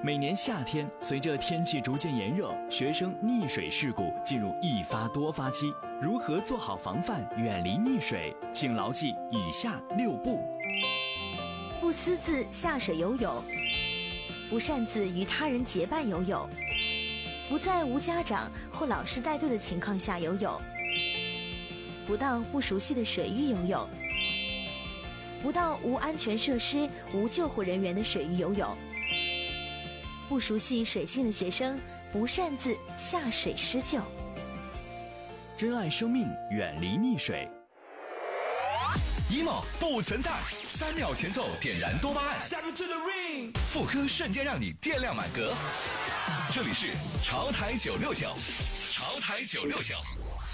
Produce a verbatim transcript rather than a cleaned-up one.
每年夏天，随着天气逐渐炎热，学生溺水事故进入一发多发期。如何做好防范，远离溺水？请牢记以下六不： 不私自下水游泳，不擅自与他人结伴游泳，不在无家长或老师带队的情况下游泳，不到不熟悉的水域游泳，不到无安全设施、无救护人员的水域游泳。不熟悉水性的学生不擅自下水施救。 珍爱生命，远离溺水。 emo 不存在，三秒前奏点燃多巴胺，妇科瞬间让你电量满格。这里是潮台九六九，潮台九六九。